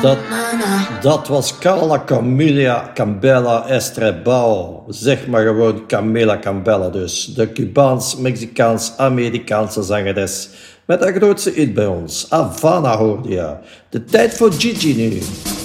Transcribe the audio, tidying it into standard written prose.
Dat, dat was Carla Camilla Cambella Estrebao. Zeg maar gewoon Camila Cambella dus. De Cubaans-Mexicaans-Amerikaanse zangeres. Met haar grootste hit bij ons. Havana hoorde je. De tijd voor Gigi nu.